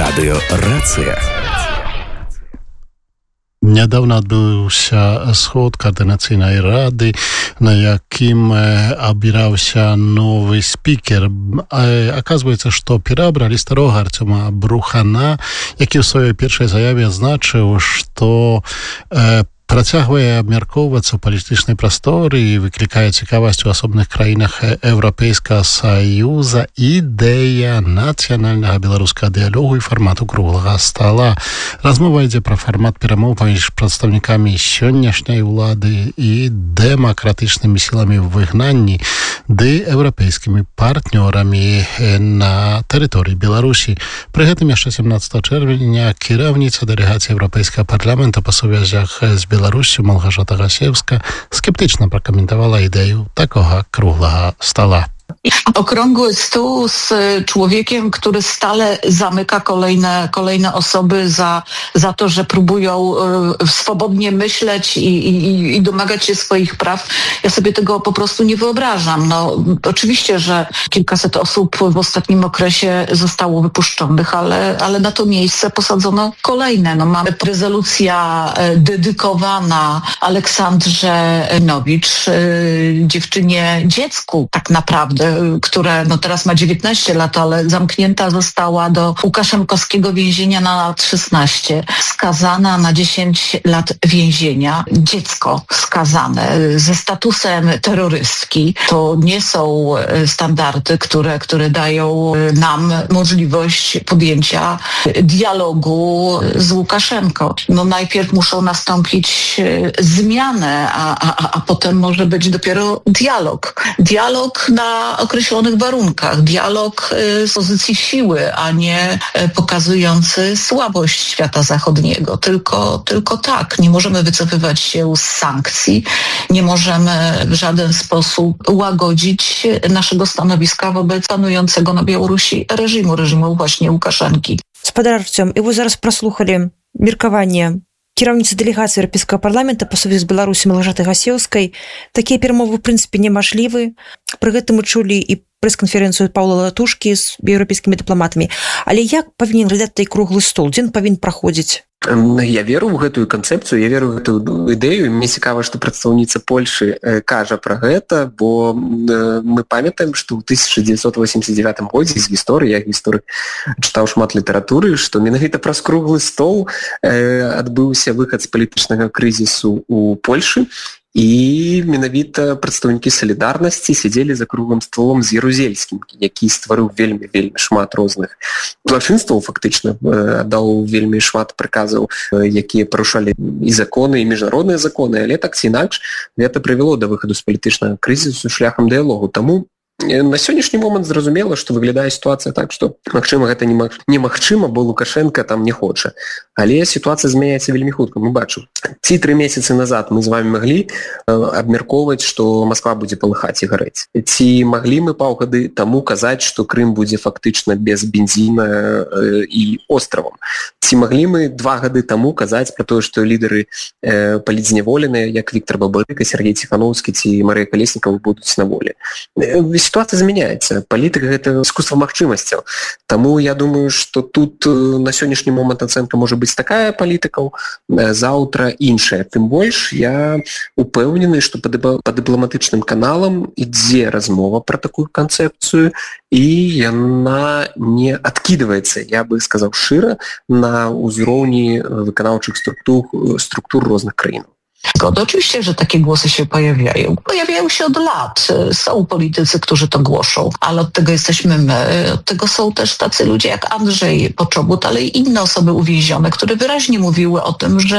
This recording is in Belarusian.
Радыё «Рацыя». Нядаўна адбыўся сход каардынацыйнай рады, на якім абіраўся новы спікер. Аказваецца, што пераабралі старога Артёма Брухана, які ў сваёй першай заяве адзначыў, што працягвае абмяркоўвацца ў палітычнай прасторы і выклікае цікавасць у асобных краінах Еўрапейскага Саюза ідэя нацыянальнага беларускага дыялогу і фармату круглага стала. Размова ідзе пра фармат перамоў паміж прадстаўнікамі сённяшняй улады і дэмакратычнымі сіламі ў выгнанні ды еўрапейскімі партнёрамі на тэрыторыі Беларусі. Пры гэтым яшчэ 17 чэрвеня кіраўніца дэлегацыі Еўрапейскага парламента па сувязях з Беларусю Малгажата Гасевска скептычна пракаментавала ідэю такога круглага стола. Okrągły stół z człowiekiem, który stale zamyka kolejne osoby za to, że próbują swobodnie myśleć i domagać się swoich praw. Ja sobie tego po prostu nie wyobrażam. No, oczywiście, że kilkaset osób w ostatnim okresie zostało wypuszczonych, ale na to miejsce posadzono kolejne. No, mamy rezolucja dedykowana Aleksandrze Nowicz, dziecku tak naprawdę, które teraz ma 19 lat, ale zamknięta została do łukaszenkowskiego więzienia na lat 16. Skazana na 10 lat więzienia. Dziecko skazane ze statusem terrorystki. To nie są standardy, które dają nam możliwość podjęcia dialogu z Łukaszenką. No najpierw muszą nastąpić zmiany, a potem może być dopiero dialog. Dialog na określonych warunkach. Dialog z pozycji siły, a nie pokazujący słabość świata zachodniego. Tylko tak. Nie możemy wycofywać się z sankcji. Nie możemy w żaden sposób łagodzić naszego stanowiska wobec panującego na Białorusi reżimu właśnie Łukaszenki. Спадар Артём, і вы зараз праслухалі меркаванне кіраўніцы дэлегацыі Еўрапейскага парламента па сувязі з Беларусі Малгажаты Гасеўскай. Такія перамовы, в прынцыпе, немажлівы. Пры гэтым мы чулі і прэс-канферэнцыю Паўла Латушкі з еўрапейскімі дыпламатамі. Але як павінен глядаць той круглы стол? Дзе ён павінен праходзіць? Я веру ў гэтую канцэпцыю, я веру ў гэтую ідэю. Мне цікава, што прадстаўніца Польшы кажа пра гэта, бо мы памятаем, што ў 1989 годзе з гісторыі, я гісторык чытаў шмат літаратуры, што менавіта праз круглы стол адбыўся выхад з палітычнага крызісу ў Польшы, і менавіта прадстаўнікі салідарнасці сядзелі за круглым столом з Ярузельскім, які стварыў вельмі шмат розных злачынстваў, фактычна даў вельмі шмат прыказаў, якія парушалі і законы, і міжнародныя законы, але так ці інакш гэта прывяло да выхаду з палітычнага крызісу шляхам дыялогу. Таму на сённяшні момант зразумела, што выглядае сітуацыя так, што магчыма гэта немагчыма, бо Лукашенко там не хоча. Але сітуацыя змяняецца вельмі хутка. Мы бачым, ці 3 месяцы назад мы з вами маглі абмяркоўваць, што Масква будзе палыхаць і гарэць. Ці маглі мы паўгады таму казаць, што Крым будзе фактычна без бензіна і островам. Ці маглі мы 2 гады таму казаць пра тое, што лідары палітзняволеныя, як Віктор Бабарыка, Сергей Ціхановскі ці Марыя Калеснікава будуць на волі. Ситуация змяняецца. Палітыка — гэта искусство магчымасцяў. Таму я думаю, што тут на сённяшні момант ацэнка можа быць такая палітыкаў, заўтра іншая. Тым больш я упэўнены, што па дыпламатычным каналам ідзе размова пра такую канцэпцыю, і яна не адкідваецца, я бы сказаў шыра, на ўзроўні выканаўчых структур розных краін. Zgoda. Oczywiście, że takie głosy się pojawiają. Pojawiają się od lat. Są politycy, którzy to głoszą, ale od tego jesteśmy my. Od tego są też tacy ludzie jak Andrzej Poczobut, ale i inne osoby uwięzione, które wyraźnie mówiły o tym, że